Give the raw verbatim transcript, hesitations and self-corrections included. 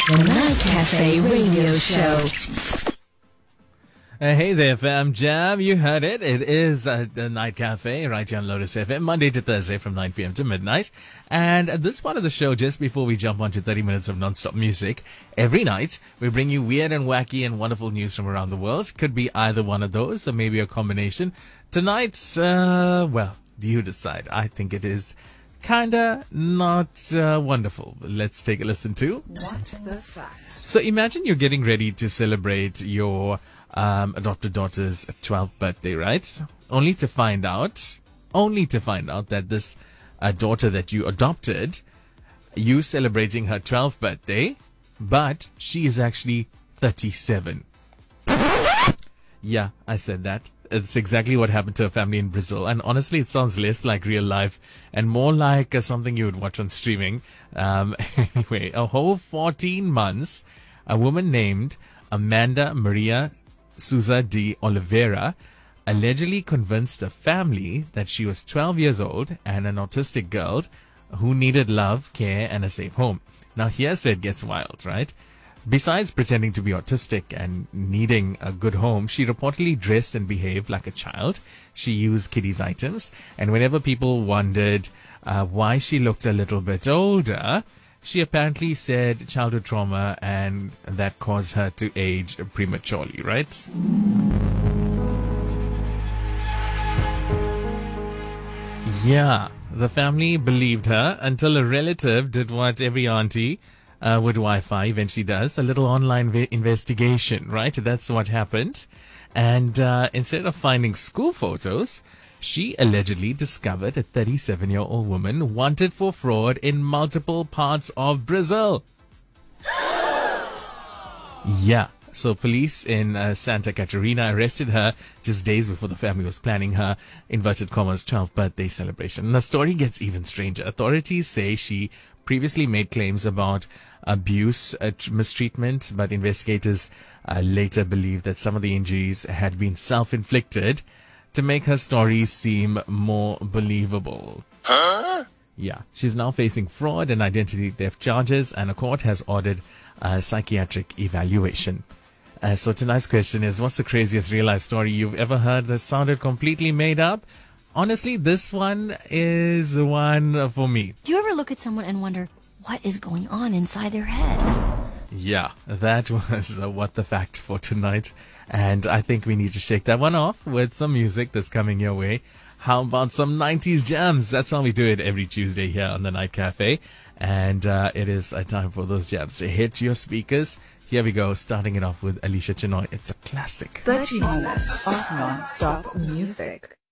The Night Cafe Radio Show. Uh, hey there, fam jam. You heard it. It is uh, the Night Cafe right here on Lotus F M, Monday to Thursday from nine p.m. to midnight. And at this part of the show, just before we jump onto thirty minutes of non-stop music, every night we bring you weird and wacky and wonderful news from around the world. Could be either one of those or maybe a combination. Tonight, uh, well, you decide. I think it is kinda not uh, wonderful. Let's take a listen to What the Facts. So imagine you're getting ready to celebrate your um, adopted daughter's twelfth birthday, right? Only to find out, only to find out that this uh, daughter that you adopted, you celebrating her twelfth birthday, but she is actually thirty-seven. Yeah, I said that. It's exactly what happened to a family in Brazil. And honestly, it sounds less like real life and more like uh, something you would watch on streaming. Um, anyway, a whole fourteen months, a woman named Amanda Maria Souza de Oliveira allegedly convinced a family that she was twelve years old and an autistic girl who needed love, care, and a safe home. Now, here's where it gets wild, right? Besides pretending to be autistic and needing a good home, she reportedly dressed and behaved like a child. She used kiddies' items. And whenever people wondered uh, why she looked a little bit older, she apparently said childhood trauma, and that caused her to age prematurely, right? Yeah, the family believed her until a relative did what every auntie Uh, with Wi-Fi eventually does, a little online ve- investigation, right? That's what happened. And uh, instead of finding school photos, she allegedly discovered a thirty-seven-year-old woman wanted for fraud in multiple parts of Brazil. Yeah. So police in uh, Santa Catarina arrested her just days before the family was planning her, inverted commas, twelfth birthday celebration. And the story gets even stranger. Authorities say she previously made claims about abuse, uh, mistreatment, but investigators uh, later believed that some of the injuries had been self-inflicted to make her story seem more believable. Huh? Yeah. She's now facing fraud and identity theft charges, and a court has ordered a psychiatric evaluation. Uh, so tonight's question is, what's the craziest real-life story you've ever heard that sounded completely made up? Honestly, this one is one for me. Do you ever look at someone and wonder what is going on inside their head? Yeah, that was uh, What the Fact for tonight. And I think we need to shake that one off with some music that's coming your way. How about some nineties jams? That's how we do it every Tuesday here on the Night Cafe. And uh, it is a time for those jams to hit your speakers. Here we go, starting it off with Alicia Chenoy. It's a classic. thirty minutes of non-stop music.